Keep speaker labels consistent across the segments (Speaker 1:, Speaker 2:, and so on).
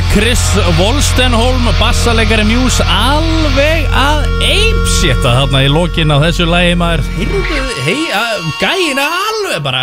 Speaker 1: Chris Wolstenholm, bassaleikari Muse, alveg að apeshita þarna í lokin á þessu lagi, maður. Heyrðu, gæin alveg bara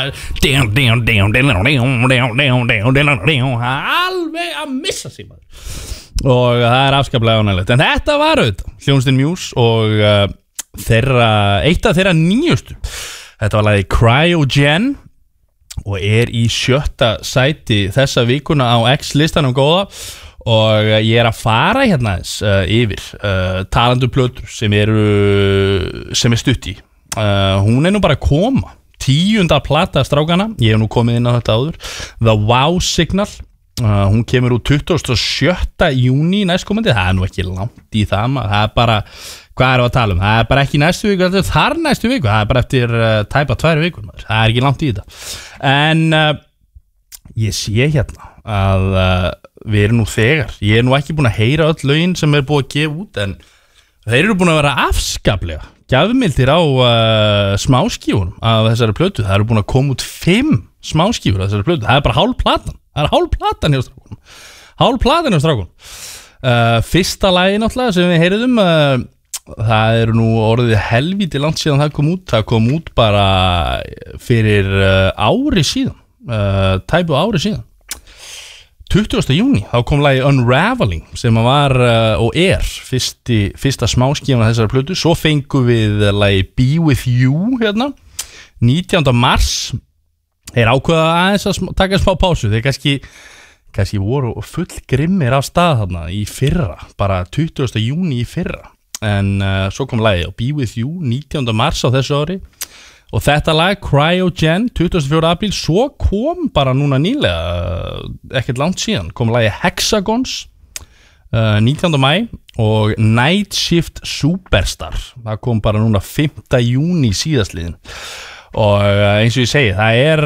Speaker 1: alveg að missa sig, maður. Og það er afskaplega ánægilegt. En þetta var auðvitað hljómsveitin Muse og eitt af þeirra nýjustu. Þetta var lagið Cryogen og í 7. sæti þessa vikuna á X-listanum góða. Og ég að fara hérna yfir talandi plötur sem er stutt í. Hún nú bara að koma. 10. plata strákana, ég hef nú komið inn á þetta áður. The Wow Signal. Hún kemur úr 27. júní næstkomandi. Það er nú ekki langt í það, maður. Það er bara, hvað erum við að tala um? Það er bara ekki næstu viku, það er þar næstu viku. Það er bara eftir tæpa 2 vikur, maður. Það er ekki langt í þetta. En ég sé hérna að við erum nú þegar, ég nú ekki búin að heyra öll lögin sem búið að gefa út, en þeir eru búin að vera afskaplega gjafmildir á smáskífunum af þessari plötu. Það eru búin að koma út 5 smáskífur af þessari plötu. Það er bara hálf platan. Það er hálf platan hjá strákunum. Fyrsta lagi náttúrulega sem við heyriðum, það eru nú orðið helvíti langt síðan það kom út. Það kom út bara fyrir ári síðan, tæpu ári síðan. 20. júní, þá kom lagi Unraveling sem var og fyrsta smáskífan af þessari plötu. Svo fengum við lagi Be With You hérna 19. mars. Þeir ákveða aðeins að taka smá pásu. Þeir kannski voru full grimmir af stað þarna í fyrra, bara 20. júní í fyrra. En svo kom lagið Be With You 19. mars á þessu ári. Og þetta lag, Cryogen, 24. apríl. Svo kom bara núna nýlega, ekkert langt síðan, kom lagið Hexagons 19. maí. Og Night Shift Superstar, það kom bara núna 5. júní síðastliðin. Og eins og ég segi,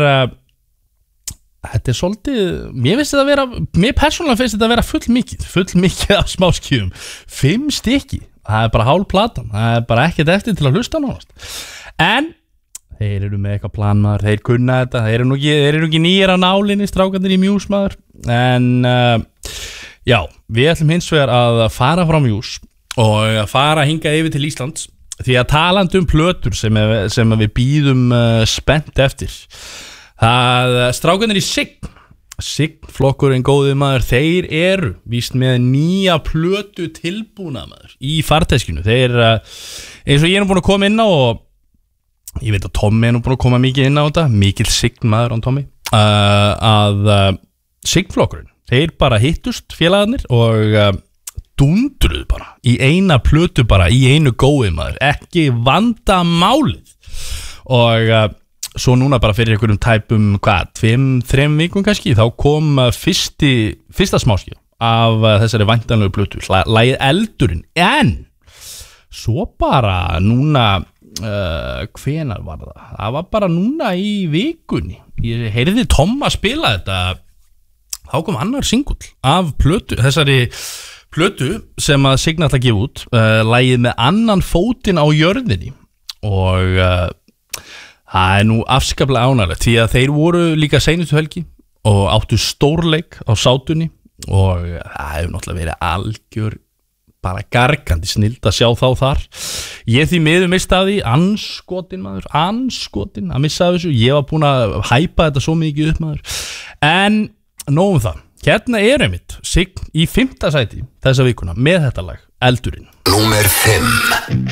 Speaker 1: þetta svolítið, mér persónulega finnst þetta að vera full mikið af smáskjum. 5 stykki, það er bara hálf platan, það er bara ekkert eftir til að hlusta nánast. En þeir eru með eitthvað plan, maður, þeir kunna þetta, þeir eru ekki nýjar á nálinni, strákarnir í Muse, maður. En já, við ætlum hins vegar að fara frá Muse og að fara hingað yfir til Íslands. Því að talandi plötur sem við bíðum spennt eftir. Strákarnir í Sign flokkurinn góði, maður, þeir eru víst með nýja plötu tilbúna, maður, í farteskinu. Þeir, eins og ég búin að koma inn á, og ég veit að Tommi nú búin að koma mikið inn á þetta, mikill Sign maður án Tommi, að Sign flokkurinn, þeir bara hittust félagarnir og dundruð bara í eina plötu, bara í einu góði, maður, ekki vanda málið. Og svo núna bara fyrir einhverjum tæpum 3 vikum kannski, þá kom fyrsta smáskífa af þessari væntanlegu plötu, lagið Eldurinn. En svo bara núna hvenær var það? Það var bara núna í vikunni, ég heyrði Tomma spila þetta, þá kom annar singull af plötu, þessari plötu sem að Sign ætla að gefa út, lagið Með annan fótinn á jörðinni. Og það er nú afskaplega ánægilegt, því að þeir voru líka seinustu helgi og áttu stórleik á Sátunni, og það hefur náttúrulega verið algjör bara gargandi snild að sjá þá þar. Ég því miður mistaði anskotin, maður, anskotin að missa af þessu. Ég var búin að hæpa þetta svo mikið upp, maður. En nóg það. Hérna einmitt Sign í 5. sæti þessa vikuna með þetta lag Eldurinn.
Speaker 2: Númer 5.